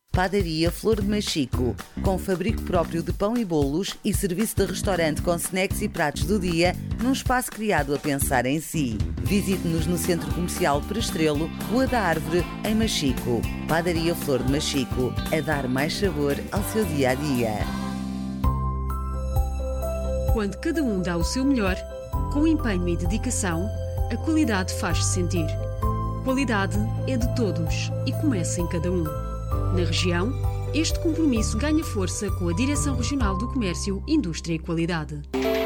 Padaria Flor de Machico, com fabrico próprio de pão e bolos e serviço de restaurante com snacks e pratos do dia, num espaço criado a pensar em si. Visite-nos no Centro Comercial Perestrelo, Rua da Árvore, em Machico. Padaria Flor de Machico, a dar mais sabor ao seu dia-a-dia. Quando cada um dá o seu melhor, com empenho e dedicação, a qualidade faz-se sentir. Qualidade é de todos e começa em cada um. Na região, este compromisso ganha força com a Direção Regional do Comércio, Indústria e Qualidade.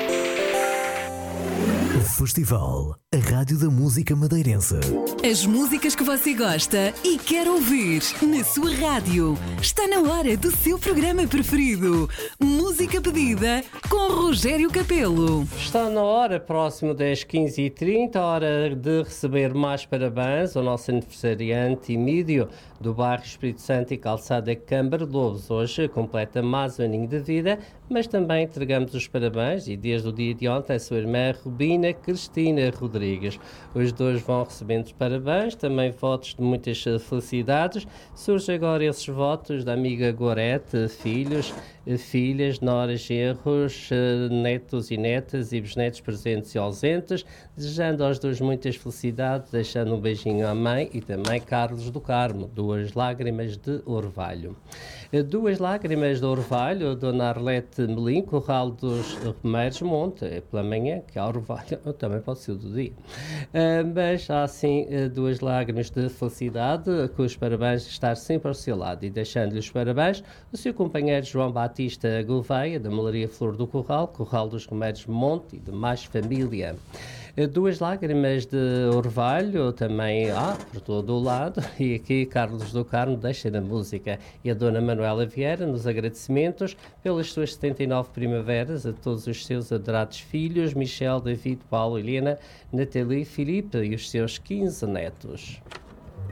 Festival, a Rádio da Música Madeirense. As músicas que você gosta e quer ouvir na sua rádio. Está na hora do seu programa preferido. Música pedida com Rogério Capelo. Está na hora, próximo das 15h30, hora de receber mais parabéns ao nosso aniversariante Emílio, do bairro Espírito Santo e Calçada Câmara Lobos. Hoje completa mais um aninho de vida, mas também entregamos os parabéns, e desde o dia de ontem, a sua irmã Rubina Cristina Rodrigues. Os dois vão recebendo os parabéns, também votos de muitas felicidades. Surgem agora esses votos da amiga Gorete, filhos, filhas, noras, genros, netos e netas e bisnetos presentes e ausentes, desejando aos dois muitas felicidades, deixando um beijinho à mãe e também Carlos do Carmo, Duas Lágrimas de Orvalho. Duas Lágrimas de Orvalho, Dona Arlete Melim, Corral dos Romeiros Monte, é pela manhã, que há Orvalho, também pode ser do dia. Mas há assim duas lágrimas de felicidade, com os parabéns de estar sempre ao seu lado, e deixando-lhe os parabéns o seu companheiro João Batista Gouveia, da Malaria Flor do Corral, Corral dos Romeiros Monte e de mais família. Duas Lágrimas de Orvalho também há por todo o lado, e aqui Carlos do Carmo deixa na música, e a Dona Manuela Vieira nos agradecimentos pelas suas 79 primaveras a todos os seus adorados filhos, Michel, David, Paulo, Helena, Nathalie, Filipe e os seus 15 netos.